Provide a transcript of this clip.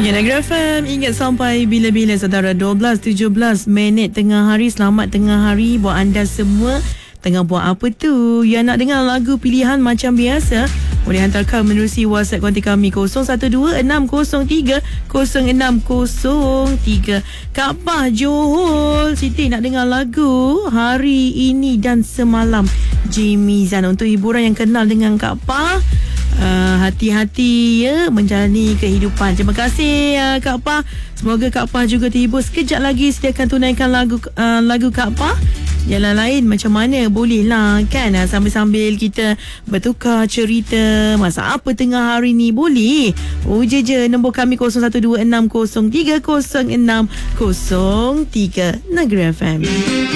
Ya, Negeri FM, ingat sampai bila-bila saudara. 12:17 tengah hari. Selamat tengah hari buat anda semua. Tengah buat apa tu? Ya, nak dengar lagu pilihan macam biasa? Boleh hantarkan menerusi WhatsApp konti kami 0126030603. Kak Pah Johor, Siti nak dengar lagu Hari Ini dan Semalam Jimmy Zan. Untuk hiburan yang kenal dengan Kak Pah, hati-hati ya menjalani kehidupan. Terima kasih Kak Pah. Semoga Kak Pah juga terhibur. Sekejap lagi sediakan tunaikan lagu Kak Pah. Jalan lain macam mana boleh lah kan, sambil-sambil kita bertukar cerita masa apa tengah hari ni boleh. Je nombor kami 0126030603 Negeri FM.